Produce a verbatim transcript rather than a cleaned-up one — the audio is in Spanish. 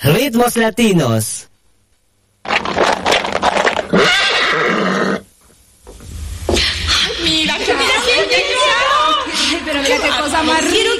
Ritmos latinos. Mira, mira, mira, mira, Ay, pero mira qué cosa más rica.